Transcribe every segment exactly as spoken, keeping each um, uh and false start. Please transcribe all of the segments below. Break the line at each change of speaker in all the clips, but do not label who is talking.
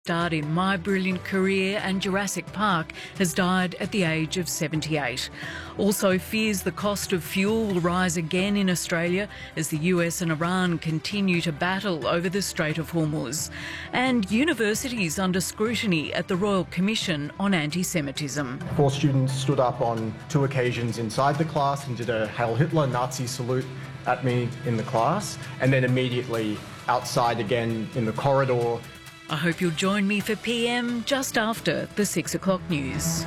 Starred in My Brilliant Career and Jurassic Park, has died at the age of seventy-eight. Also fears the cost of fuel will rise again in Australia as the U S and Iran continue to battle over the Strait of Hormuz. And universities under scrutiny at the Royal Commission on Anti-Semitism.
Four students stood up on two occasions inside the class and did a Heil Hitler Nazi salute at me in the class, and then immediately outside again in the corridor.
I hope you'll join me for P M just after the six o'clock news.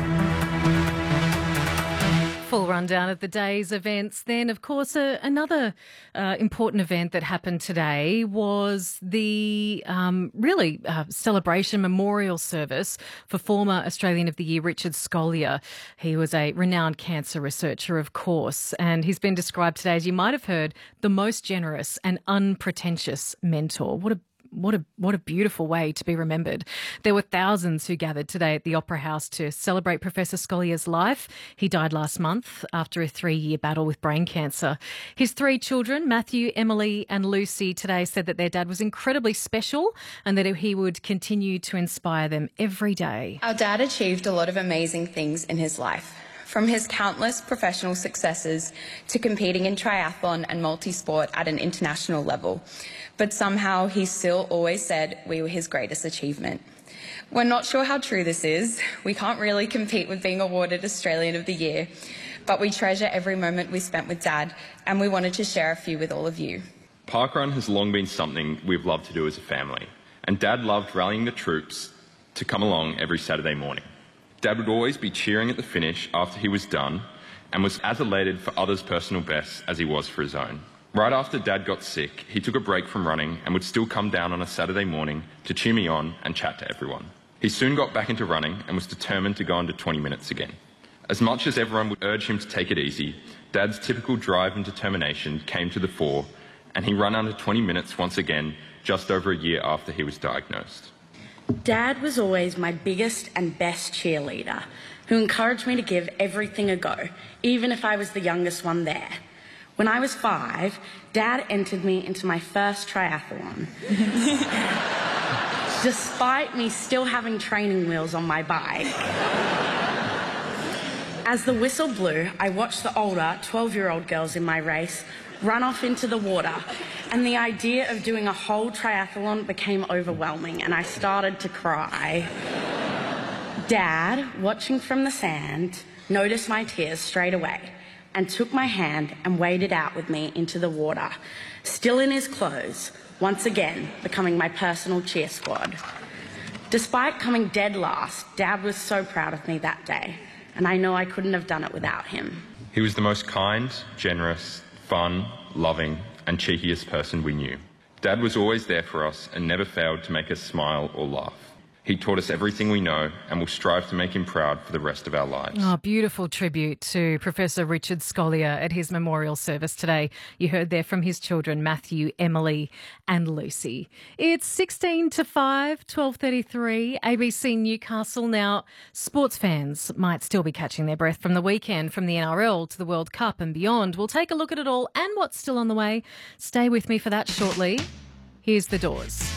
Full rundown of the day's events. Then, of course, uh, another uh, important event that happened today was the um, really uh, celebration memorial service for former Australian of the Year Richard Scolyer. He was a renowned cancer researcher, of course, and he's been described today, as you might have heard, the most generous and unpretentious mentor. What a What a what a beautiful way to be remembered. There were thousands who gathered today at the Opera House to celebrate Professor Scolyer's life. He died last month after a three-year battle with brain cancer. His three children, Matthew, Emily and Lucy, today said that their dad was incredibly special and that he would continue to inspire them every day.
Our dad achieved a lot of amazing things in his life. From his countless professional successes to competing in triathlon and multisport at an international level. But somehow he still always said we were his greatest achievement. We're not sure how true this is. We can't really compete with being awarded Australian of the Year, but we treasure every moment we spent with Dad, and we wanted to share a few with all of you.
Parkrun has long been something we've loved to do as a family, and Dad loved rallying the troops to come along every Saturday morning. Dad would always be cheering at the finish after he was done and was as elated for others' personal bests as he was for his own. Right after Dad got sick, he took a break from running and would still come down on a Saturday morning to cheer me on and chat to everyone. He soon got back into running and was determined to go under twenty minutes again. As much as everyone would urge him to take it easy, Dad's typical drive and determination came to the fore, and he ran under twenty minutes once again just over a year after he was diagnosed.
Dad was always my biggest and best cheerleader, who encouraged me to give everything a go, even if I was the youngest one there. When I was five, Dad entered me into my first triathlon. Despite me still having training wheels on my bike. As the whistle blew, I watched the older twelve-year-old girls in my race run off into the water, and the idea of doing a whole triathlon became overwhelming, and I started to cry. Dad, watching from the sand, noticed my tears straight away and took my hand and waded out with me into the water, still in his clothes, once again becoming my personal cheer squad. Despite coming dead last, Dad was so proud of me that day, and I know I couldn't have done it without him.
He was the most kind, generous, fun, loving and cheekiest person we knew. Dad was always there for us and never failed to make us smile or laugh. He taught us everything we know and will strive to make him proud for the rest of our lives.
Oh, beautiful tribute to Professor Richard Scolyer at his memorial service today. You heard there from his children, Matthew, Emily and Lucy. It's sixteen to five, twelve thirty-three, A B C Newcastle. Now, sports fans might still be catching their breath from the weekend, from the N R L to the World Cup and beyond. We'll take a look at it all and what's still on the way. Stay with me for that shortly. Here's The Doors.